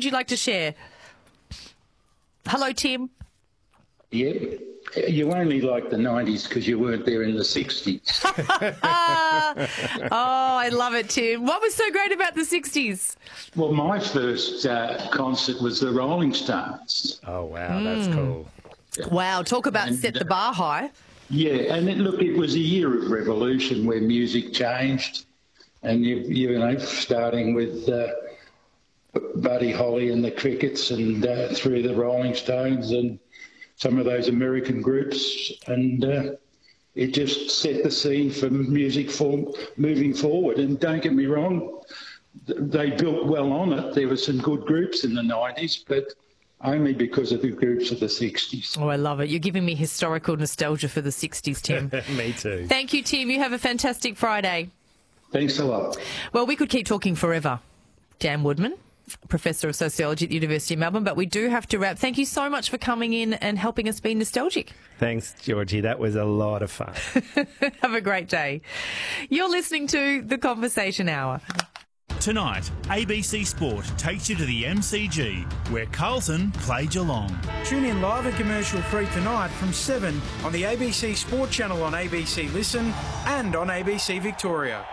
would you like to share? Hello, Tim. Yeah, you only like the 90s because you weren't there in the 60s. Oh, I love it, Tim. What was so great about the 60s? Well, my first concert was the Rolling Stones. Oh, wow, that's cool. Wow, talk about set the bar high. Yeah, and it was a year of revolution where music changed, and you know, starting with Buddy Holly and the Crickets, and through the Rolling Stones and some of those American groups, and it just set the scene for music moving forward. And don't get me wrong, they built well on it. There were some good groups in the 90s, but only because of the groups of the 60s. Oh, I love it. You're giving me historical nostalgia for the 60s, Tim. Me too. Thank you, Tim. You have a fantastic Friday. Thanks a lot. Well, we could keep talking forever. Dan Woodman, Professor of Sociology at the University of Melbourne, but we do have to wrap. Thank you so much for coming in and helping us be nostalgic. Thanks, Georgie. That was a lot of fun. Have a great day. You're listening to The Conversation Hour. Tonight, ABC Sport takes you to the MCG, where Carlton play Geelong. Tune in live and commercial-free tonight from 7 on the ABC Sport channel on ABC Listen and on ABC Victoria.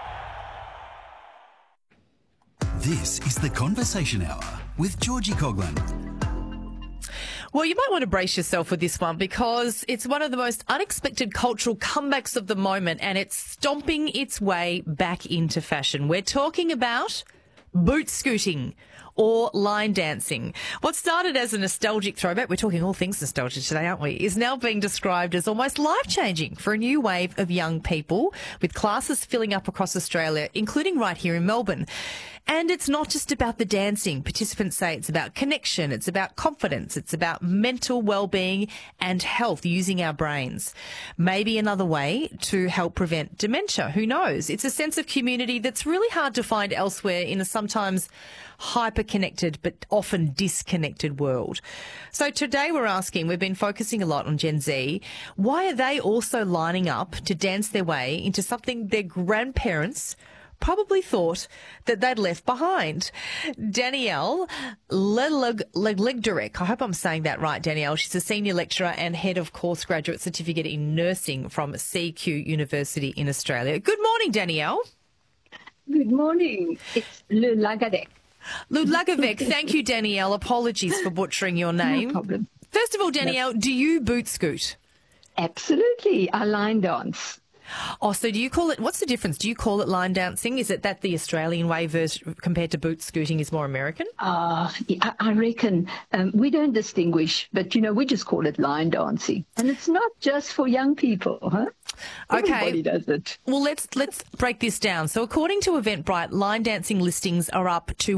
This is The Conversation Hour with Georgie Coughlin. Well, you might want to brace yourself with this one because it's one of the most unexpected cultural comebacks of the moment, and it's stomping its way back into fashion. We're talking about boot scooting or line dancing. What started as a nostalgic throwback, we're talking all things nostalgia today, aren't we, is now being described as almost life-changing for a new wave of young people, with classes filling up across Australia, including right here in Melbourne. And it's not just about the dancing. Participants say it's about connection, it's about confidence, it's about mental well-being and health, using our brains. Maybe another way to help prevent dementia. Who knows? It's a sense of community that's really hard to find elsewhere in a sometimes hyper-connected but often disconnected world. So today we've been focusing a lot on Gen Z. Why are they also lining up to dance their way into something their grandparents probably thought that they'd left behind? Danielle Legderek, I hope I'm saying that right, Danielle. She's a senior lecturer and head of course graduate certificate in nursing from CQ University in Australia. Good morning, Danielle. Good morning. It's Ludlagadek. Ludlagadek. Thank you, Danielle. Apologies for butchering your name. No problem. First of all, Danielle, do you boot scoot? Absolutely. I line dance. Oh, so do you call it, what's the difference? Do you call it line dancing? Is it that the Australian way compared to boot scooting is more American? I reckon we don't distinguish, but, you know, we just call it line dancing. And it's not just for young people, huh? Okay. Everybody does it. Well, let's break this down. So according to Eventbrite, line dancing listings are up to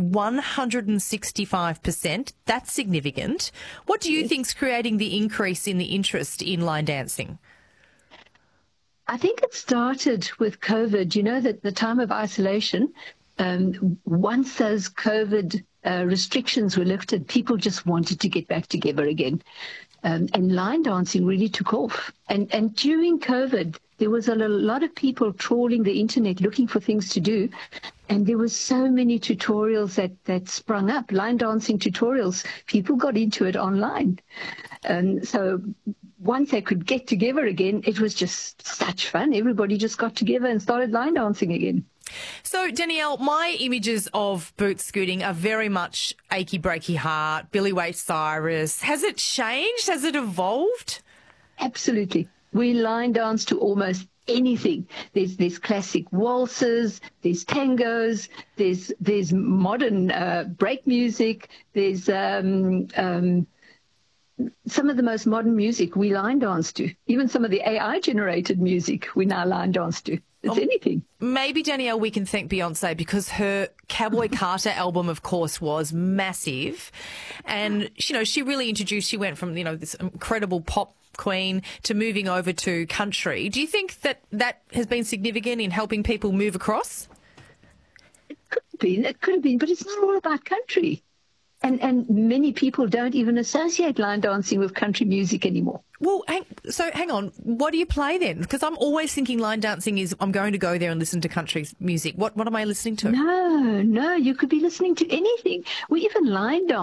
165%. That's significant. What do you think's creating the increase in the interest in line dancing? I think it started with COVID. You know, that the time of isolation, once those COVID restrictions were lifted, people just wanted to get back together again. And line dancing really took off. And during COVID, there was a lot of people trawling the internet looking for things to do. And there were so many tutorials that sprung up, line dancing tutorials. People got into it online. And so once they could get together again, it was just such fun. Everybody just got together and started line dancing again. So, Danielle, my images of boot scooting are very much Achy Breaky Heart, Billy Ray Cyrus. Has it changed? Has it evolved? Absolutely. We line dance to almost anything. There's classic waltzes, there's tangos, there's modern break music, there's some of the most modern music we line dance to. Even some of the AI-generated music we now line dance to. It's anything. Maybe, Danielle, we can thank Beyonce because her Cowboy Carter album, of course, was massive. And, you know, she really introduced, she went from, you know, this incredible pop queen to moving over to country. Do you think that has been significant in helping people move across? It could have been, but it's not all about country. And many people don't even associate line dancing with country music anymore. Well, hang on. What do you play then? Because I'm always thinking line dancing is I'm going to go there and listen to country music. What am I listening to? No, you could be listening to anything. We even line dance.